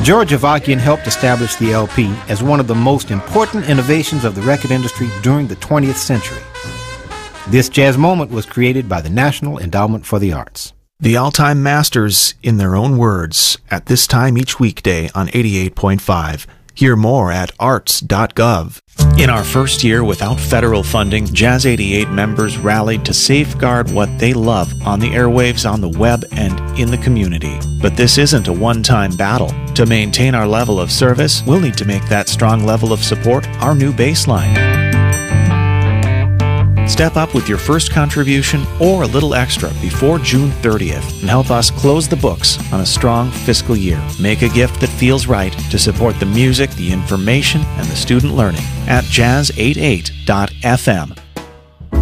George Avakian helped establish the LP as one of the most important innovations of the record industry during the 20th century. This jazz moment was created by the National Endowment for the Arts. The all-time masters, in their own words, at this time each weekday on 88.5. Hear more at arts.gov. In our first year without federal funding, Jazz 88 members rallied to safeguard what they love on the airwaves, on the web, and in the community. But this isn't a one-time battle. To maintain our level of service, we'll need to make that strong level of support our new baseline. Step up with your first contribution or a little extra before June 30th and help us close the books on a strong fiscal year. Make a gift that feels right to support the music, the information, and the student learning at jazz88.fm.